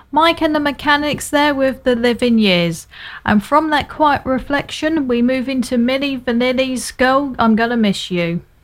Mike and the Mechanics there with The Living Years. And from that quiet reflection, we move into Milli Vanilli's Girl, I'm Gonna Miss You.